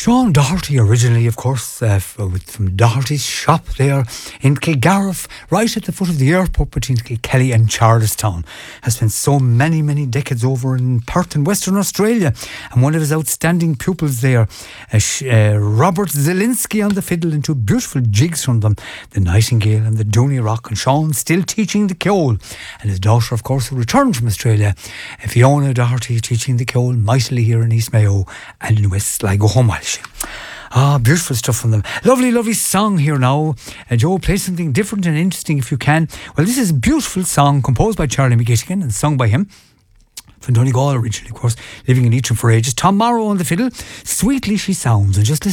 Sean Doherty, originally, of course, from Doherty's shop there in Kilgarriff, right at the foot of the airport between Kilkelly and Charlestown. Has spent so many, many decades over in Perth in Western Australia. And one of his outstanding pupils there, Robert Zielinski on the fiddle, and two beautiful jigs from them, the Nightingale and the Dooney Rock. And Sean still teaching the ceol. And his daughter, of course, who returned from Australia, Fiona Doherty, teaching the ceol mightily here in East Mayo and in West Sligo Home Walsh. Beautiful stuff from them. Lovely, lovely song here now. Joe, play something different and interesting if you can. Well, this is a beautiful song composed by Charlie McGettigan and sung by him. From Donegal originally, of course, living in Leitrim for ages. Tom Morrow on the fiddle. Sweetly she sounds, and just listen.